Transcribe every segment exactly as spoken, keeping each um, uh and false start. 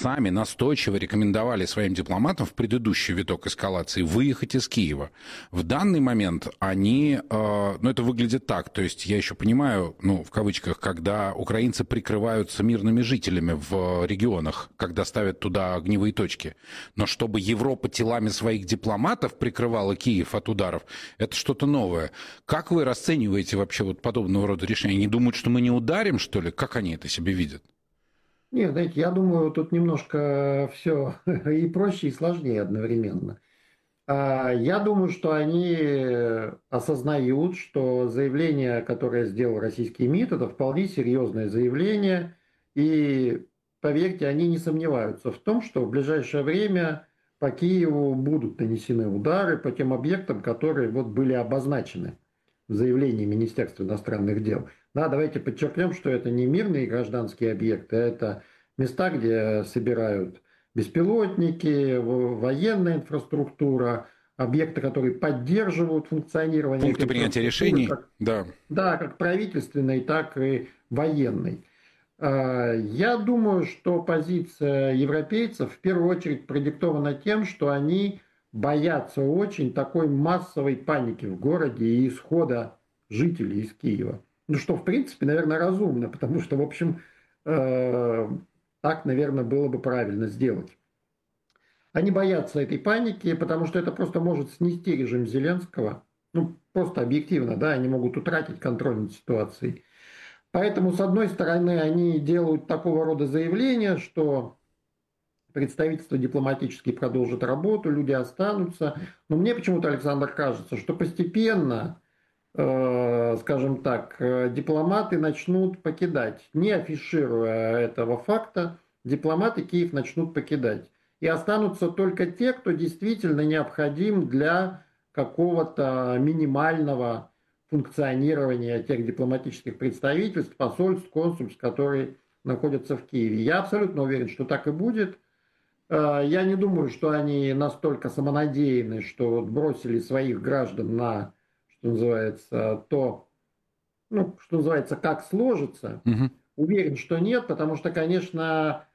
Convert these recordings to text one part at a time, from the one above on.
сами настойчиво рекомендовали своим дипломатам в предыдущий виток эскалации выехать из Киева. В данный момент они, ну это выглядит так, то есть я еще понимаю, ну в кавычках, когда украинцы прикрываются мирными жителями в регионах, когда ставят туда огневые точки. Но чтобы Европа телами своих дипломатов прикрывала Киев от ударов, это что-то новое. Как вы расцениваете вообще вот подобного рода решения? Они думают, что мы не ударим, что ли? Как они это себе видят? Нет, знаете, я думаю, тут немножко все и проще, и сложнее одновременно. А, Я думаю, что они осознают, что заявление, которое сделал российский МИД, это вполне серьезное заявление. И, поверьте, они не сомневаются в том, что в ближайшее время по Киеву будут нанесены удары по тем объектам, которые вот были обозначены в заявлении Министерства иностранных дел. Да, давайте подчеркнем, что это не мирные гражданские объекты, а это места, где собирают беспилотники, военная инфраструктура, объекты, которые поддерживают функционирование Пункты этой принятия инфраструктуры, решений, как, да. да, как правительственной, так и военной. Я думаю, что позиция европейцев в первую очередь продиктована тем, что они боятся очень такой массовой паники в городе и исхода жителей из Киева. Ну что, в принципе, наверное, разумно, потому что, в общем, э, так, наверное, было бы правильно сделать. Они боятся этой паники, потому что это просто может снести режим Зеленского. Ну, просто объективно, да, они могут утратить контроль над ситуацией. Поэтому, с одной стороны, они делают такого рода заявления, что представительство дипломатически продолжит работу, люди останутся. Но мне почему-то, Александр, кажется, что постепенно, э, скажем так, э, дипломаты начнут покидать. Не афишируя этого факта, дипломаты Киев начнут покидать. И останутся только те, кто действительно необходим для какого-то минимального функционирования тех дипломатических представительств, посольств, консульств, которые находятся в Киеве. Я абсолютно уверен, что так и будет. Я не думаю, что они настолько самонадеянны, что бросили своих граждан на, что называется, то, ну, что называется, как сложится. Угу. Уверен, что нет, потому что, конечно,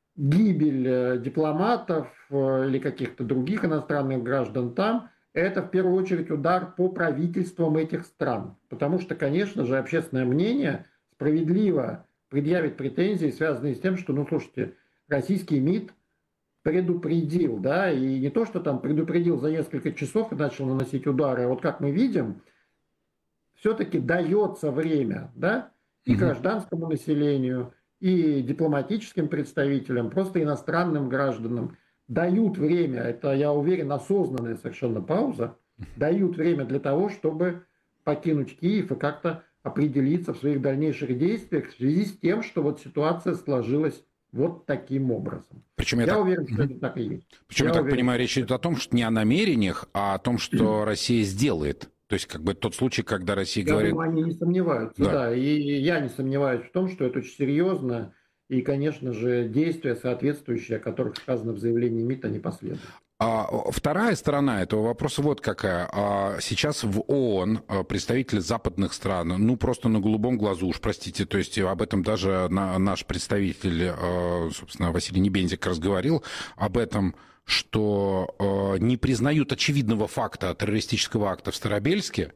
гибель дипломатов или каких-то других иностранных граждан там, это в первую очередь удар по правительствам этих стран. Потому что, конечно же, общественное мнение справедливо предъявит претензии, связанные с тем, что, ну, слушайте, российский МИД предупредил, да, и не то, что там предупредил за несколько часов и начал наносить удары, а вот как мы видим, все-таки дается время, да, и гражданскому населению, и дипломатическим представителям, просто иностранным гражданам дают время, это, я уверен, осознанная совершенно пауза, дают время для того, чтобы покинуть Киев и как-то определиться в своих дальнейших действиях в связи с тем, что вот ситуация сложилась вот таким образом. Причем я, я так... уверен, что это так и есть. Причем, я, я так уверен, понимаю, речь идет о том, что не о намерениях, а о том, что Россия сделает. То есть, как бы тот случай, когда Россия я говорит... думаю, они не сомневаются, да. да. И я не сомневаюсь в том, что это очень серьезно. И, конечно же, действия соответствующие, о которых сказано в заявлении МИД, они последуют. А вторая сторона этого вопроса вот какая. Сейчас в ООН представители западных стран, ну, просто на голубом глазу, уж простите, то есть об этом даже наш представитель, собственно, Василий Небензик разговорил, об этом, что э, не признают очевидного факта террористического акта в Старобельске,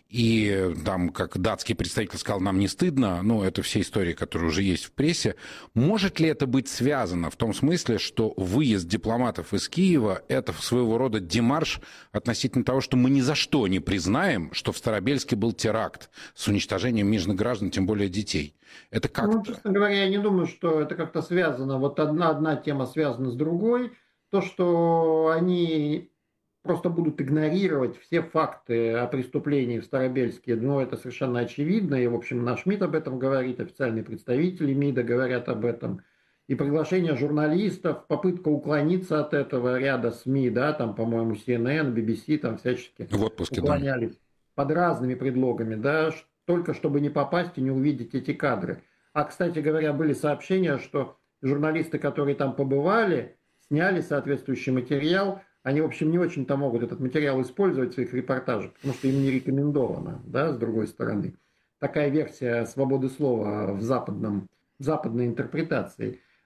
и там, как датский представитель сказал, нам не стыдно, ну, это все истории, которые уже есть в прессе. Может ли это быть связано в том смысле, что выезд дипломатов из Киева – это своего рода демарш относительно того, что мы ни за что не признаем, что в Старобельске был теракт с уничтожением мирных граждан, тем более детей? Это как-то... Ну, честно говоря, я не думаю, что это как-то связано. Вот одна, одна тема связана с другой. То, что они просто будут игнорировать все факты о преступлении в Старобельске, ну, это совершенно очевидно. И, в общем, наш МИД об этом говорит, официальные представители МИДа говорят об этом. И приглашение журналистов, попытка уклониться от этого ряда СМИ, да, там, по-моему, Си Эн Эн, Би Би Си, там всячески в отпуске, уклонялись, да, под разными предлогами, да, только чтобы не попасть и не увидеть эти кадры. А, кстати говоря, были сообщения, что журналисты, которые там побывали, сняли соответствующий материал, они, в общем, не очень-то могут этот материал использовать в своих репортажах, потому что им не рекомендовано, да, с другой стороны. Такая версия свободы слова в, западном, в западной интерпретации.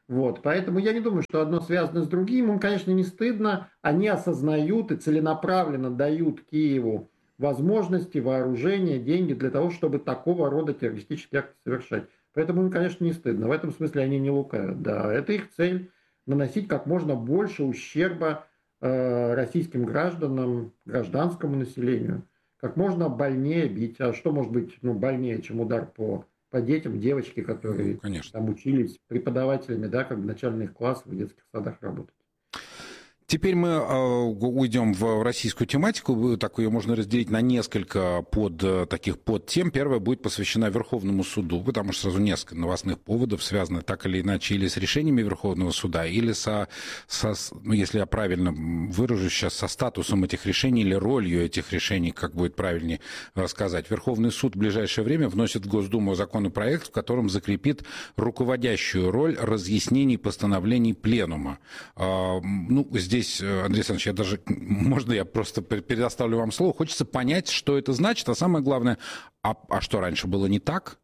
Вот, поэтому я не думаю, что одно связано с другим. Им, конечно, не стыдно. Они осознают и целенаправленно дают Киеву возможности, вооружение, деньги для того, чтобы такого рода террористические акты совершать. Поэтому им, конечно, не стыдно. В этом смысле они не лукавят. Да, это их цель — наносить как можно больше ущерба э, российским гражданам, гражданскому населению. Как можно больнее бить. А что может быть ну, больнее, чем удар по по детям, девочки, Ну, которые конечно. там учились преподавателями, да, как в начальных классах, в детских садах работать. Теперь мы э, уйдем в российскую тематику. Так ее можно разделить на несколько под, таких подтем. Первая будет посвящена Верховному суду, потому что сразу несколько новостных поводов связаны так или иначе или с решениями Верховного суда, или со, со ну, если я правильно выражусь сейчас, со статусом этих решений или ролью этих решений, как будет правильнее сказать. Верховный суд в ближайшее время вносит в Госдуму законопроект, в котором закрепит руководящую роль разъяснений постановлений Пленума. Э, ну, здесь Здесь, Андрей Александрович, я даже, можно я просто предоставлю вам слово? Хочется понять, что это значит, а самое главное, а, а что раньше было не так?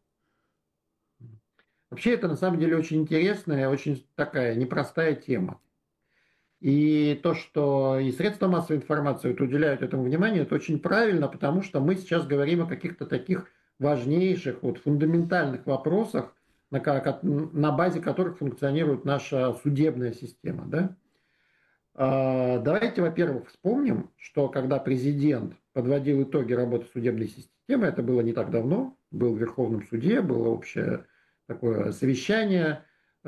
Вообще это на самом деле очень интересная, очень такая непростая тема. И то, что и средства массовой информации вот уделяют этому внимание, это очень правильно, потому что мы сейчас говорим о каких-то таких важнейших, вот, фундаментальных вопросах, на, на базе которых функционирует наша судебная система, да? Давайте, во-первых, вспомним, что когда президент подводил итоги работы судебной системы, это было не так давно, был в Верховном суде, было общее такое совещание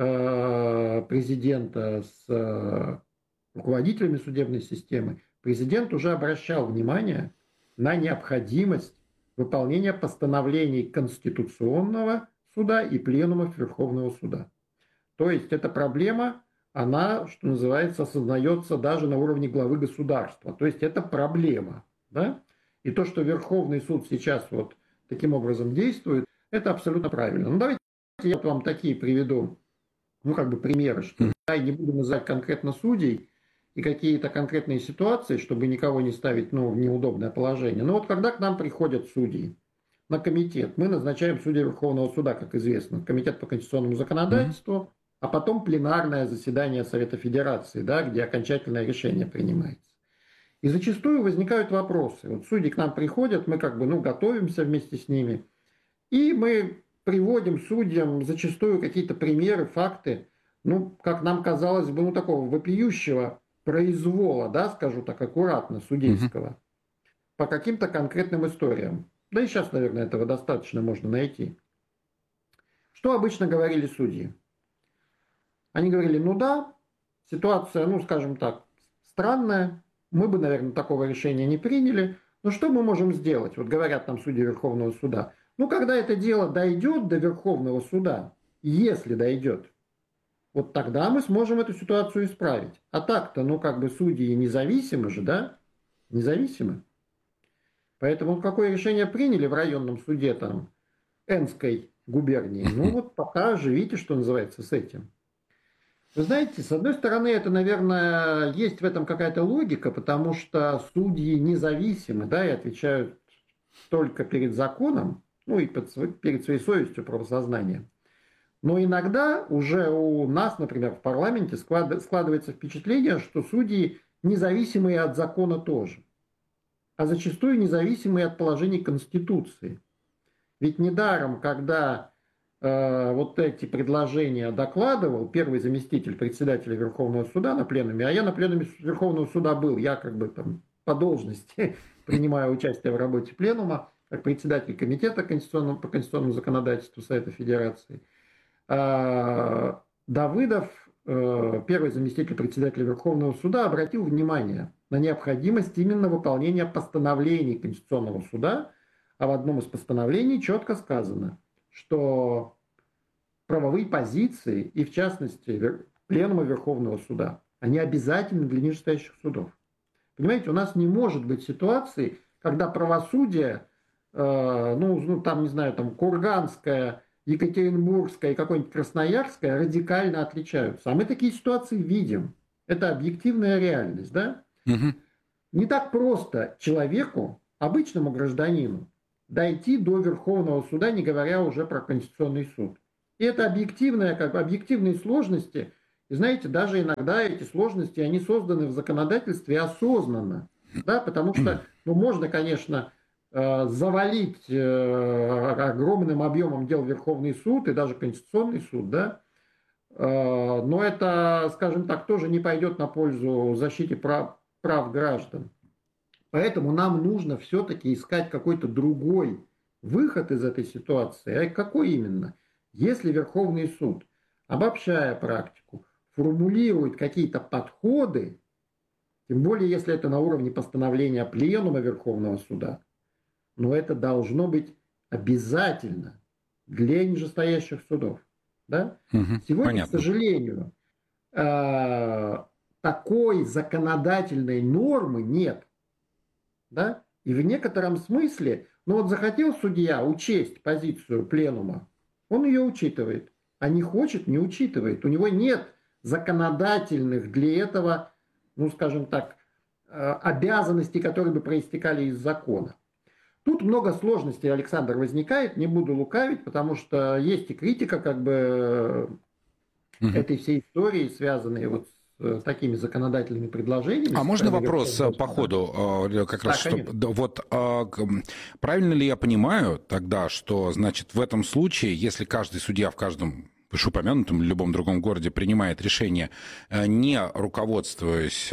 президента с руководителями судебной системы. Президент уже обращал внимание на необходимость выполнения постановлений Конституционного суда и пленумов Верховного суда. То есть эта проблема, она, что называется, осознается даже на уровне главы государства. То есть это проблема. Да? И то, что Верховный суд сейчас вот таким образом действует, это абсолютно правильно. Ну, давайте я вам такие приведу, ну, как бы примеры, что я не буду называть конкретно судей и какие-то конкретные ситуации, чтобы никого не ставить ну, в неудобное положение. Но вот когда к нам приходят судьи на комитет, мы назначаем судей Верховного суда, как известно, комитет по конституционному законодательству, а потом пленарное заседание Совета Федерации, да, где окончательное решение принимается. И зачастую возникают вопросы. Вот судьи к нам приходят, мы как бы ну, готовимся вместе с ними, и мы приводим судьям зачастую какие-то примеры, факты, ну, как нам казалось бы, ну, такого вопиющего произвола, да, скажу так аккуратно, судейского, угу. по каким-то конкретным историям. Да и сейчас, наверное, этого достаточно можно найти. Что обычно говорили судьи? Они говорили, ну да, ситуация, ну, скажем так, странная, мы бы, наверное, такого решения не приняли, но что мы можем сделать? Вот говорят там судьи Верховного суда. Ну, когда это дело дойдет до Верховного суда, если дойдет, вот тогда мы сможем эту ситуацию исправить. А так-то, ну, как бы судьи независимы же, да? Независимы. Поэтому какое решение приняли в районном суде там Энской губернии? Ну, вот пока живите, что называется, с этим. Вы знаете, с одной стороны, это, наверное, есть в этом какая-то логика, потому что судьи независимы, да, и отвечают только перед законом, ну и перед своей совестью, правосознанием. Но иногда уже у нас, например, в парламенте складывается впечатление, что судьи независимые от закона тоже, а зачастую независимые от положений Конституции. Ведь недаром, когда э, вот эти предложения докладывал первый заместитель председателя Верховного суда на пленуме, а я на пленуме Верховного суда был, я как бы там по должности принимаю участие в работе пленума, как председатель комитета конституционного, по конституционному законодательству Совета Федерации. Давыдов, первый заместитель председателя Верховного суда, обратил внимание на необходимость именно выполнения постановлений Конституционного суда, а в одном из постановлений четко сказано, что правовые позиции, и в частности пленума Верховного суда, они обязательны для нижестоящих судов. Понимаете, у нас не может быть ситуации, когда правосудие, ну, ну там, не знаю, там, Курганское, Екатеринбургская и какое-нибудь Красноярское радикально отличаются. А мы такие ситуации видим. Это объективная реальность, да? Угу. Не так просто человеку, обычному гражданину, дойти до Верховного суда, не говоря уже про Конституционный суд. И это объективные, как бы, объективные сложности, И знаете, даже иногда эти сложности, они созданы в законодательстве осознанно. Да, потому что, ну, можно, конечно, э, завалить э, огромным объемом дел Верховный суд и даже Конституционный суд, да, э, но это, скажем так, тоже не пойдет на пользу защите прав, прав граждан. Поэтому нам нужно все-таки искать какой-то другой выход из этой ситуации. А какой именно? Если Верховный суд, обобщая практику, формулирует какие-то подходы, тем более если это на уровне постановления Пленума Верховного суда, но это должно быть обязательно для нижестоящих судов. Да? Угу, Сегодня, понятно. к сожалению, такой законодательной нормы нет. Да? И в некотором смысле, ну вот захотел судья учесть позицию пленума, он ее учитывает, а не хочет, не учитывает. У него нет законодательных для этого, ну скажем так, обязанностей, которые бы проистекали из закона. Тут много сложностей, Александр, возникает, не буду лукавить, потому что есть и критика как бы угу. этой всей истории, связанной вот с такими законодательными предложениями. А можно вопрос по ходу, как раз, да, что, вот правильно ли я понимаю тогда, что, значит, в этом случае, если каждый судья в каждом вышеупомянутом или любом другом городе принимает решение, не руководствуясь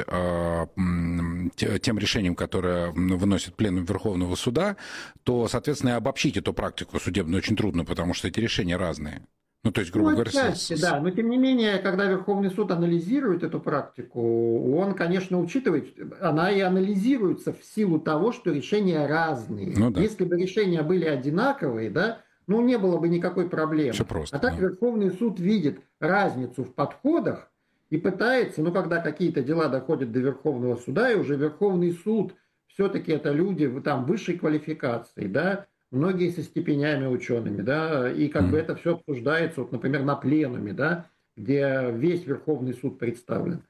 тем решением, которое выносит пленум Верховного суда, то, соответственно, обобщить эту практику судебную очень трудно, потому что эти решения разные. Ну, то есть, грубо ну, говоря... отчасти, с... да. Но, тем не менее, когда Верховный суд анализирует эту практику, он, конечно, учитывает, она и анализируется в силу того, что решения разные. Ну, да. Если бы решения были одинаковые, да, ну, не было бы никакой проблемы. Все просто, а так да. Верховный суд видит разницу в подходах и пытается, ну, когда какие-то дела доходят до Верховного суда, и уже Верховный суд, все-таки это люди там высшей квалификации, да, многие со степенями учеными, да, и как mm. бы это все обсуждается, вот, например, на пленуме, да, где весь Верховный суд представлен.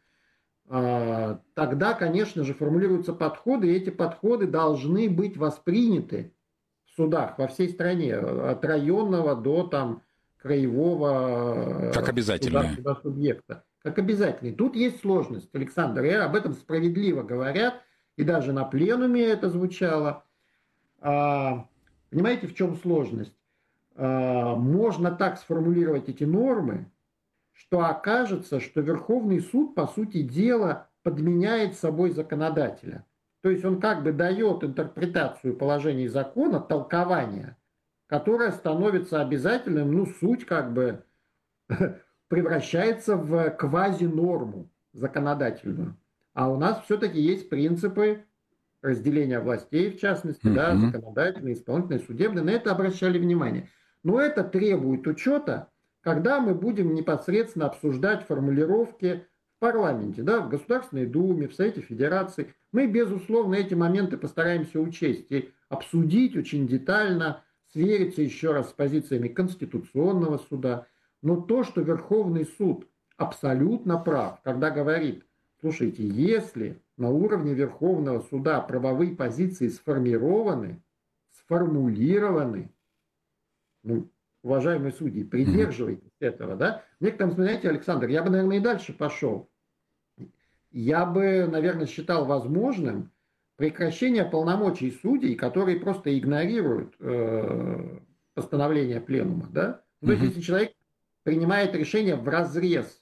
А, тогда, конечно же, формулируются подходы, и эти подходы должны быть восприняты в судах во всей стране, от районного до там краевого как обязательно. Суда, суда субъекта. Как обязательно. Тут есть сложность, Александр, и об этом справедливо говорят, и даже на пленуме это звучало. А, Понимаете, в чем сложность? Можно так сформулировать эти нормы, что окажется, что Верховный суд, по сути дела, подменяет собой законодателя. То есть он как бы дает интерпретацию положений закона, толкование, которое становится обязательным, ну, суть как бы превращается в квазинорму законодательную. А у нас все-таки есть принципы разделения властей, в частности, mm-hmm. да, законодательной, исполнительной, судебной, на это обращали внимание. Но это требует учета, когда мы будем непосредственно обсуждать формулировки в парламенте, да, в Государственной Думе, в Совете Федерации. Мы, безусловно, эти моменты постараемся учесть и обсудить очень детально, свериться еще раз с позициями Конституционного суда. Но то, что Верховный суд абсолютно прав, когда говорит, слушайте, если на уровне Верховного суда правовые позиции сформированы, сформулированы, ну, уважаемые судьи, придерживайтесь mm-hmm. этого, да? В некотором смысле, знаете, Александр, я бы, наверное, и дальше пошел. Я бы, наверное, считал возможным прекращение полномочий судей, которые просто игнорируют э, постановление пленума, да? Mm-hmm. То есть, если человек принимает решение вразрез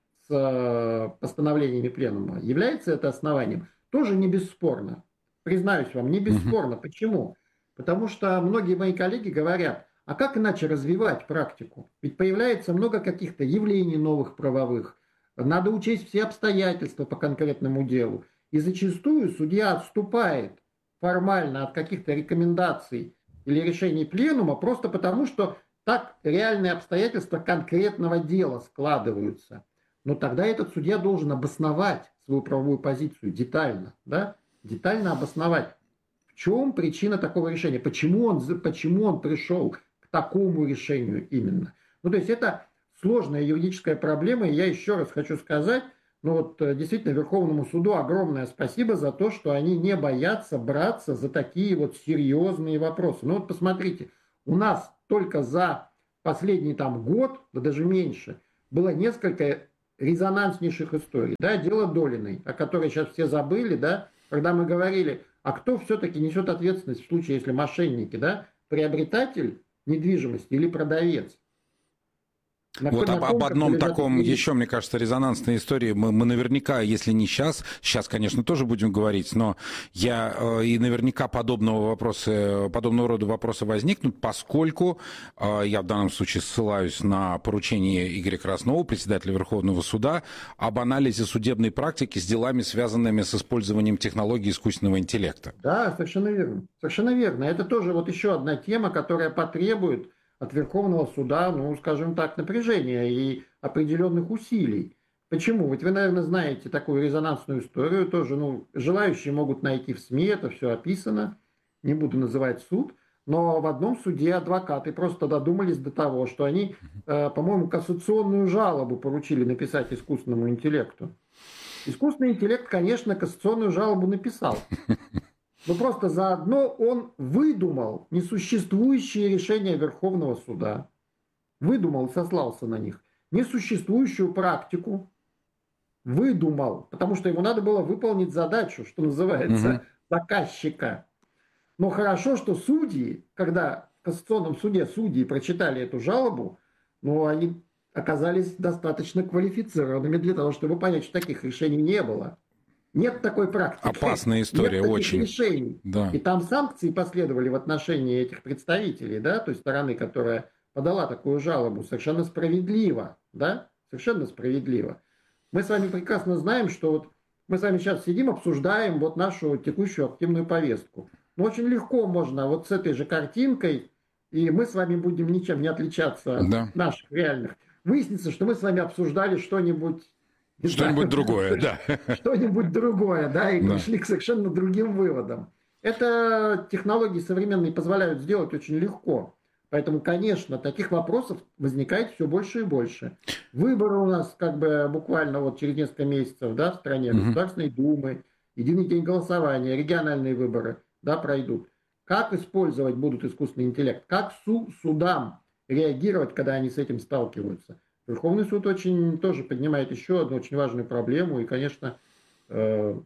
с постановлениями пленума, является это основанием? Тоже не бесспорно. Признаюсь вам, не бесспорно. Uh-huh. Почему? Потому что многие мои коллеги говорят, а как иначе развивать практику? Ведь появляется много каких-то явлений новых правовых. Надо учесть все обстоятельства по конкретному делу. И зачастую судья отступает формально от каких-то рекомендаций или решений пленума просто потому, что так реальные обстоятельства конкретного дела складываются. Но тогда этот судья должен обосновать свою правовую позицию детально, да? Детально обосновать, в чем причина такого решения, почему он, почему он пришел к такому решению именно. Ну, то есть это сложная юридическая проблема, и я еще раз хочу сказать, ну вот действительно Верховному суду огромное спасибо за то, что они не боятся браться за такие вот серьезные вопросы. Ну вот посмотрите, у нас только за последний там год, да даже меньше, было несколько резонанснейших историй. Да, дело Долиной, о которой сейчас все забыли, да, когда мы говорили, а кто все-таки несет ответственность в случае, если мошенники, да, приобретатель недвижимости или продавец. На, вот об, об одном таком еще, мне кажется, резонансной истории мы, мы наверняка, если не сейчас, сейчас, конечно, тоже будем говорить, но я э, и наверняка подобного вопроса, подобного рода вопросы возникнут, поскольку э, я в данном случае ссылаюсь на поручение Игоря Краснова, председателя Верховного суда, об анализе судебной практики с делами, связанными с использованием технологий искусственного интеллекта. Да, совершенно верно. Совершенно верно. Это тоже вот еще одна тема, которая потребует от Верховного суда, ну, скажем так, напряжения и определенных усилий. Почему? Ведь вы, наверное, знаете такую резонансную историю, тоже, ну, желающие могут найти в СМИ, это все описано, не буду называть суд, но в одном суде адвокаты просто додумались до того, что они, э, по-моему, кассационную жалобу поручили написать искусственному интеллекту. Искусственный интеллект, конечно, кассационную жалобу написал. Но просто заодно он выдумал несуществующие решения Верховного суда, выдумал и сослался на них, несуществующую практику, выдумал, потому что ему надо было выполнить задачу, что называется, угу. заказчика. Но хорошо, что судьи, когда в Кассационном суде судьи прочитали эту жалобу, ну, они оказались достаточно квалифицированными для того, чтобы понять, что таких решений не было. Нет такой практики. Опасная история, нет очень. Решений. Да. И там санкции последовали в отношении этих представителей, да, той стороны, которая подала такую жалобу, совершенно справедливо, да, совершенно справедливо. Мы с вами прекрасно знаем, что вот мы с вами сейчас сидим, обсуждаем вот нашу текущую активную повестку. Но очень легко можно вот с этой же картинкой, и мы с вами будем ничем не отличаться от да. наших реальных. Выяснится, что мы с вами обсуждали что-нибудь Что-нибудь другое, да. Что-нибудь другое, да, и пришли к совершенно другим выводам. Это технологии современные позволяют сделать очень легко. Поэтому, конечно, таких вопросов возникает все больше и больше. Выборы у нас как бы буквально вот через несколько месяцев, да, в стране, угу. Государственной Думы, единый день голосования, региональные выборы, да, пройдут. Как использовать будут искусственный интеллект? Как су- судам реагировать, когда они с этим сталкиваются? Верховный суд очень тоже поднимает еще одну очень важную проблему. И, конечно, э,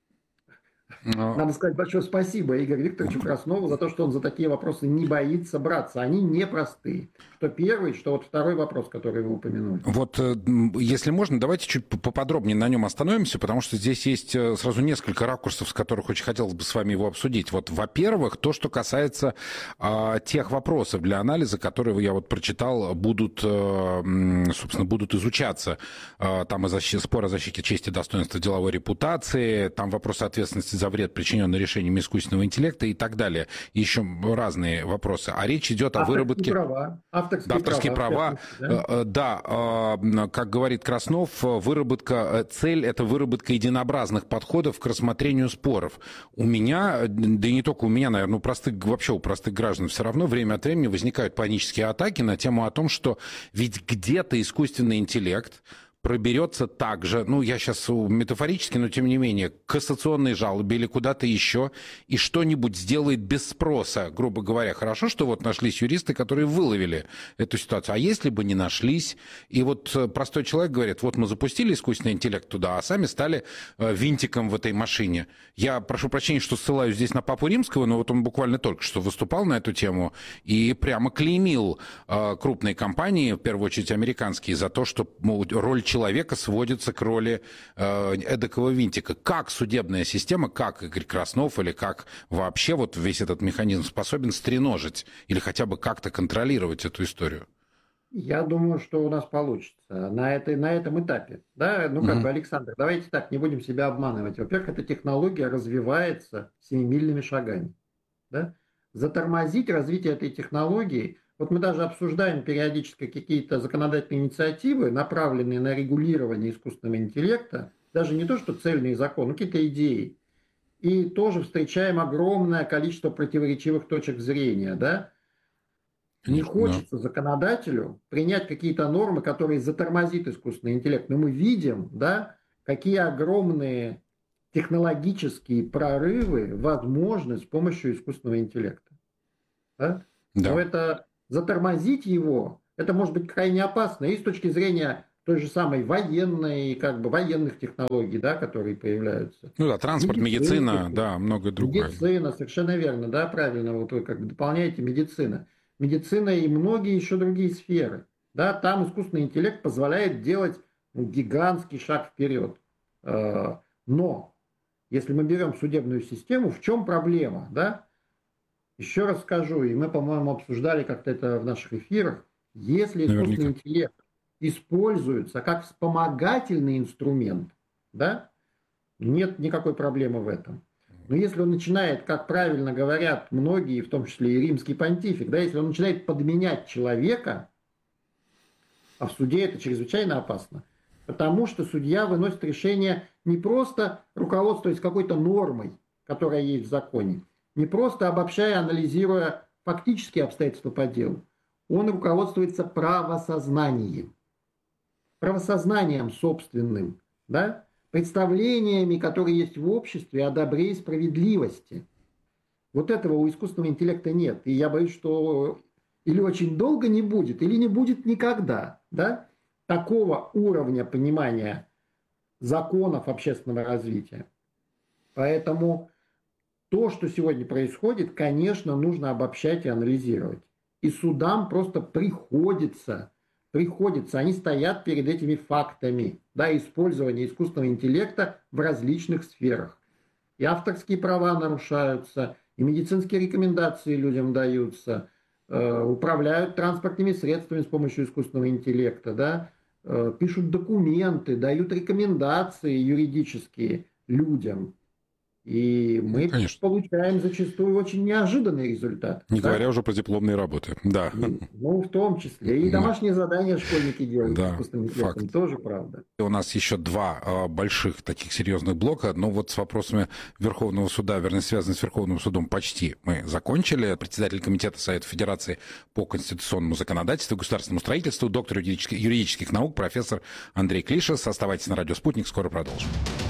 Но... надо сказать большое спасибо Игорю Викторовичу Краснову за то, что он за такие вопросы не боится браться. Они непростые. Что первый, что вот второй вопрос, который вы упомянули. Вот, если можно, давайте чуть поподробнее на нем остановимся, потому что здесь есть сразу несколько ракурсов, с которых очень хотелось бы с вами его обсудить. Вот, во-первых, то, что касается а, тех вопросов для анализа, которые я вот прочитал, будут, а, собственно, будут изучаться. А, там и защита, спор о защите чести, достоинства, деловой репутации, там вопросы ответственности за вред, причиненный решением искусственного интеллекта и так далее. Еще разные вопросы. А речь идет о выработке... Права. Авторские, Авторские права, права. Да, да, как говорит Краснов, выработка, цель – это выработка единообразных подходов к рассмотрению споров. У меня, да и не только у меня, наверное, у простых, вообще у простых граждан все равно время от времени возникают панические атаки на тему о том, что ведь где-то искусственный интеллект проберется также, ну, я сейчас метафорически, но тем не менее, к кассационной жалобе или куда-то еще, и что-нибудь сделает без спроса, грубо говоря. Хорошо, что вот нашлись юристы, которые выловили эту ситуацию. А если бы не нашлись, и вот простой человек говорит, вот мы запустили искусственный интеллект туда, а сами стали винтиком в этой машине. Я прошу прощения, что ссылаюсь здесь на Папу Римского, но вот он буквально только что выступал на эту тему и прямо клеймил крупные компании, в первую очередь американские, за то, что роль человека сводится к роли э, эдакого винтика. Как судебная система, как Игорь Краснов или как вообще вот весь этот механизм способен стреножить или хотя бы как-то контролировать эту историю? Я думаю, что у нас получится на, этой, на этом этапе. Да? Ну, как mm-hmm. бы, Александр, давайте так, не будем себя обманывать. Во-первых, эта технология развивается семимильными шагами. Да? Затормозить развитие этой технологии. Вот мы даже обсуждаем периодически какие-то законодательные инициативы, направленные на регулирование искусственного интеллекта, даже не то, что цельные законы, какие-то идеи. И тоже встречаем огромное количество противоречивых точек зрения. Да? Не хочется законодателю принять какие-то нормы, которые затормозит искусственный интеллект. Но мы видим, да, какие огромные технологические прорывы возможны с помощью искусственного интеллекта. Да? Да. Но это... Затормозить его, это может быть крайне опасно и с точки зрения той же самой военной, как бы военных технологий, да, которые появляются. Ну да, транспорт, медицина, медицина да, многое другое. Медицина, совершенно верно, да, правильно, вот вы как бы дополняете медицина. Медицина и многие еще другие сферы. Да, там искусственный интеллект позволяет делать ну, гигантский шаг вперед. Но если мы берем судебную систему, в чем проблема, да? Еще раз скажу, и мы, по-моему, обсуждали как-то это в наших эфирах, если искусственный Наверняка. интеллект используется как вспомогательный инструмент, да, нет никакой проблемы в этом. Но если он начинает, как правильно говорят многие, в том числе и римский понтифик, да, если он начинает подменять человека, а в суде это чрезвычайно опасно, потому что судья выносит решение не просто руководствуясь какой-то нормой, которая есть в законе, не просто обобщая, анализируя фактические обстоятельства по делу, он руководствуется правосознанием. Правосознанием собственным, да? Представлениями, которые есть в обществе о добре и справедливости. Вот этого у искусственного интеллекта нет. И я боюсь, что или очень долго не будет, или не будет никогда. Да? Такого уровня понимания законов общественного развития. Поэтому то, что сегодня происходит, конечно, нужно обобщать и анализировать. И судам просто приходится, приходится, они стоят перед этими фактами, да, использования искусственного интеллекта в различных сферах. И авторские права нарушаются, и медицинские рекомендации людям даются, э, управляют транспортными средствами с помощью искусственного интеллекта, да, э, пишут документы, дают рекомендации юридические людям. И мы Конечно. получаем зачастую очень неожиданный результат. Не да? говоря уже про дипломные работы. Да. Ну, в том числе. И домашние да. задания школьники делают. Да, факт. Тоже правда. У нас еще два а, больших таких серьезных блока. Но вот с вопросами Верховного суда, вернее, связанными с Верховным судом, почти мы закончили. Председатель Комитета Совета Федерации по конституционному законодательству и государственному строительству, доктор юридических, юридических наук, профессор Андрей Клишес. Оставайтесь на радио «Спутник». Скоро продолжим.